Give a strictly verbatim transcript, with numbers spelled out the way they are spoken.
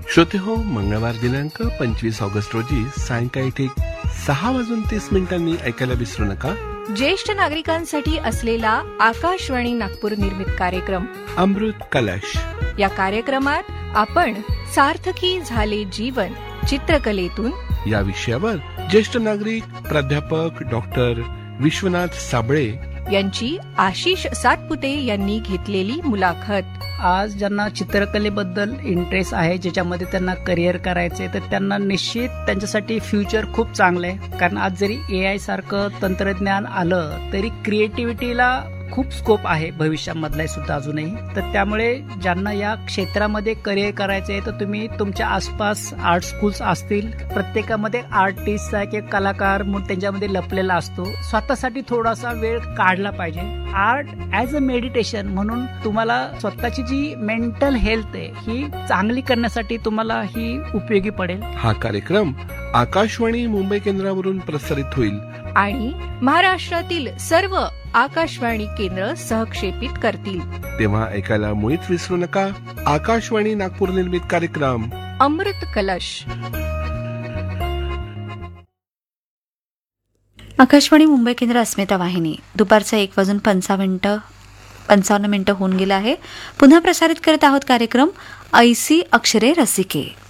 श्रोते हो, मंगळवार दिनांक पंचवीस ऑगस्ट रोजी सायंकाळी ठीक सहा वाजून तीस मिनिटांनी ऐकायला विसरू नका ज्येष्ठ नागरिकांसाठी असलेला आकाशवाणी नागपूर निर्मित कार्यक्रम अमृत कलश. या कार्यक्रमात आपण सार्थकी झाले जीवन चित्रकलेतून या विषयावर ज्येष्ठ नागरिक प्राध्यापक डॉक्टर विश्वनाथ साबळे यांची आशिष सातपुते यांनी घेतलेली मुलाखत. आज ज्यांना चित्रकलेबद्दल इंटरेस्ट आहे, ज्याच्यामध्ये त्यांना करिअर करायचे, तर त्यांना निश्चित त्यांच्यासाठी फ्युचर खूप चांगलं आहे. कारण आज जरी ए आय सारखं तंत्रज्ञान आलं तरी क्रिएटिव्हिटीला खूप स्कोप आहे भविष्यामधला सुद्धा अजूनही. तर त्यामुळे ज्यांना या क्षेत्रामध्ये करिअर करायचे आहे तर तुम्ही तुमच्या आसपास आर्ट स्कूल्स असतील, प्रत्येकामध्ये आर्टिस्ट किंवा कलाकार म्हणून त्यांच्यामध्ये लपलेला असतो. स्वतःसाठी थोडासा वेळ काढला पाहिजे. आर्ट ॲज अ मेडिटेशन म्हणून तुम्हाला स्वतःची जी मेंटल हेल्थ आहे ही चांगली करण्यासाठी तुम्हाला ही उपयोगी पडेल. हा कार्यक्रम आकाशवाणी मुंबई केंद्रावरून प्रसारित होईल आणि महाराष्ट्रातील सर्व आकाशवाणी केंद्र सहक्षेपित करतील. तेव्हा ऐकायला मुळीच विसरू नका आकाशवाणी नागपूर निर्मित कार्यक्रम अमृत कलश. आकाशवाणी मुंबई केंद्र अस्मिता वाहिनी. दुपारचं एक वाजून पंचावन्न मिनिटं पंचावन्न मिनिटं होऊन गेलं आहे. पुन्हा प्रसारित करत आहोत कार्यक्रम ऐसी अक्षरे रसिके.